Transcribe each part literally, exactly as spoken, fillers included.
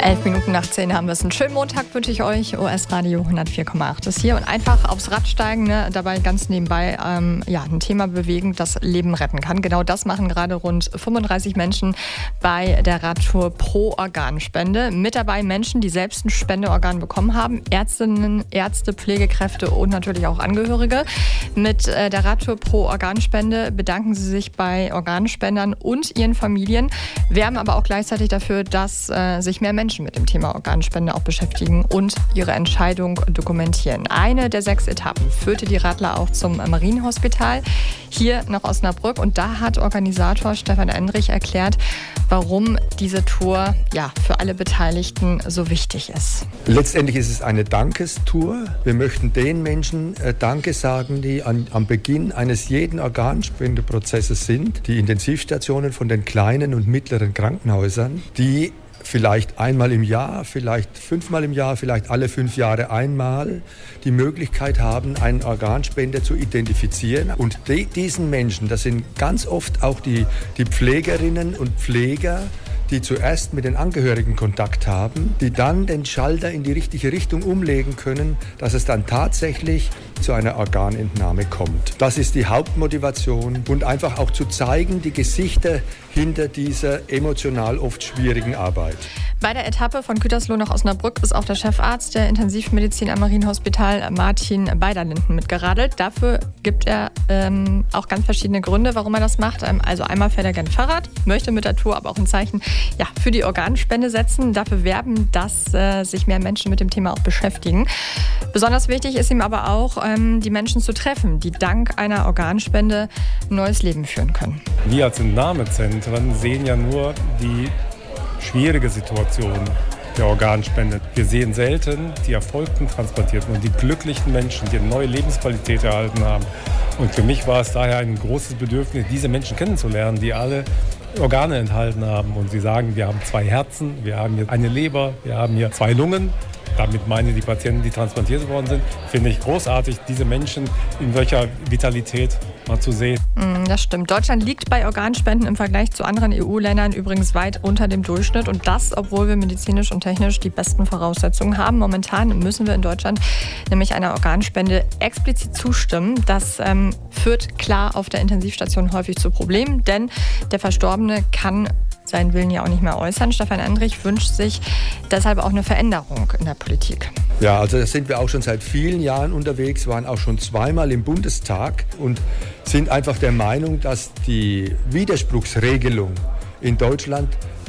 Elf Minuten nach zehn haben wir es. Einen schönen Montag wünsche ich euch. O S-Radio hundertvier Komma acht ist hier. Und einfach aufs Rad steigen, ne? Dabei ganz nebenbei ähm, ja, ein Thema bewegen, das Leben retten kann. Genau das machen gerade rund fünfunddreißig Menschen bei der Radtour Pro Organspende. Mit dabei Menschen, die selbst ein Spendeorgan bekommen haben. Ärztinnen, Ärzte, Pflegekräfte und natürlich auch Angehörige. Mit äh, der Radtour Pro Organspende bedanken sie sich bei Organspendern und ihren Familien, werben aber auch gleichzeitig dafür, dass äh, sich mehr Menschen mit dem Thema Organspende auch beschäftigen und ihre Entscheidung dokumentieren. Eine der sechs Etappen führte die Radler auch zum Marienhospital hier nach Osnabrück. Und da hat Organisator Stefan Endrich erklärt, warum diese Tour ja, für alle Beteiligten so wichtig ist. Letztendlich ist es eine Dankestour. Wir möchten den Menschen äh, Danke sagen, die an, am Beginn eines jeden Organspendeprozesses sind. Die Intensivstationen von den kleinen und mittleren Krankenhäusern, die vielleicht einmal im Jahr, vielleicht fünfmal im Jahr, vielleicht alle fünf Jahre einmal die Möglichkeit haben, einen Organspender zu identifizieren. Und die, diesen Menschen, das sind ganz oft auch die, die Pflegerinnen und Pfleger, die zuerst mit den Angehörigen Kontakt haben, die dann den Schalter in die richtige Richtung umlegen können, dass es dann tatsächlich zu einer Organentnahme kommt. Das ist die Hauptmotivation und einfach auch zu zeigen, die Gesichter hinter dieser emotional oft schwierigen Arbeit. Bei der Etappe von Gütersloh nach Osnabrück ist auch der Chefarzt der Intensivmedizin am Marienhospital, Martin Beiderlinden, mitgeradelt. Dafür gibt er ähm, auch ganz verschiedene Gründe, warum er das macht. Ähm, also einmal fährt er gerne Fahrrad, möchte mit der Tour aber auch ein Zeichen ja, für die Organspende setzen, dafür werben, dass äh, sich mehr Menschen mit dem Thema auch beschäftigen. Besonders wichtig ist ihm aber auch, ähm, die Menschen zu treffen, die dank einer Organspende ein neues Leben führen können. Wir als Entnahmezentren sehen ja nur die schwierige Situation der Organspende. Wir sehen selten die erfolgten Transplantierten und die glücklichen Menschen, die eine neue Lebensqualität erhalten haben. Und für mich war es daher ein großes Bedürfnis, diese Menschen kennenzulernen, die alle Organe enthalten haben. Und sie sagen, wir haben zwei Herzen, wir haben hier eine Leber, wir haben hier zwei Lungen. Damit meine die Patienten, die transplantiert worden sind, finde ich großartig, diese Menschen in welcher Vitalität mal zu sehen. Das stimmt. Deutschland liegt bei Organspenden im Vergleich zu anderen E U-Ländern übrigens weit unter dem Durchschnitt. Und das, obwohl wir medizinisch und technisch die besten Voraussetzungen haben. Momentan müssen wir in Deutschland nämlich einer Organspende explizit zustimmen. Das ähm, führt klar auf der Intensivstation häufig zu Problemen, denn der Verstorbene kann seinen Willen ja auch nicht mehr äußern. Stefan Endrich wünscht sich deshalb auch eine Veränderung in der Politik. Ja, also da sind wir auch schon seit vielen Jahren unterwegs, waren auch schon zweimal im Bundestag und sind einfach der Meinung, dass die Widerspruchsregelung in Deutschland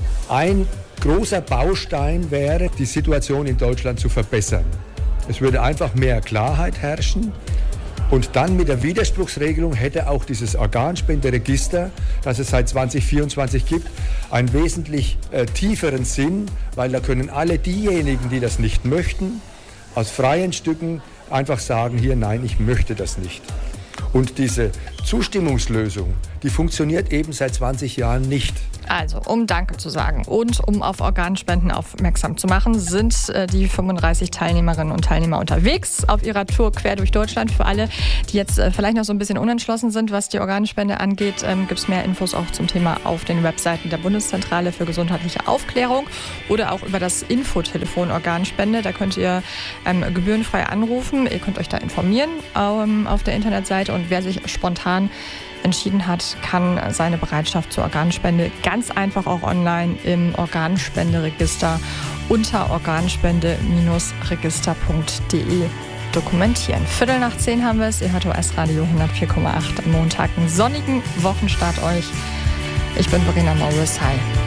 ein großer Baustein wäre, die Situation in Deutschland zu verbessern. Es würde einfach mehr Klarheit herrschen. Und dann mit der Widerspruchsregelung hätte auch dieses Organspenderegister, das es seit zwanzig vierundzwanzig gibt, einen wesentlich äh, tieferen Sinn, weil da können alle diejenigen, die das nicht möchten, aus freien Stücken einfach sagen, hier, nein, ich möchte das nicht. Und diese Zustimmungslösung, die funktioniert eben seit zwanzig Jahren nicht. Also, um Danke zu sagen und um auf Organspenden aufmerksam zu machen, sind äh, die fünfunddreißig Teilnehmerinnen und Teilnehmer unterwegs auf ihrer Tour quer durch Deutschland. Für alle, die jetzt äh, vielleicht noch so ein bisschen unentschlossen sind, was die Organspende angeht, ähm, gibt es mehr Infos auch zum Thema auf den Webseiten der Bundeszentrale für gesundheitliche Aufklärung oder auch über das Infotelefon Organspende. Da könnt ihr ähm, gebührenfrei anrufen. Ihr könnt euch da informieren ähm, auf der Internetseite. Und wer sich spontan entschieden hat, kann seine Bereitschaft zur Organspende ganz einfach auch online im Organspenderegister unter organspende Register punkt de dokumentieren. Viertel nach zehn haben wir es. Ihr hört O S-Radio hundertvier Komma acht am Montag. Einen sonnigen Wochenstart euch. Ich bin Verena Maurice. Hi.